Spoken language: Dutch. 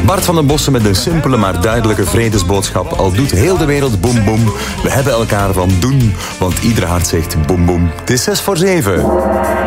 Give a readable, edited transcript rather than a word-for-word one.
Bart van den Bossen met een simpele maar duidelijke vredesboodschap. Al doet heel de wereld boem boem. We hebben elkaar van doen, want ieder hart zegt boem boem. Het is 6 voor 7.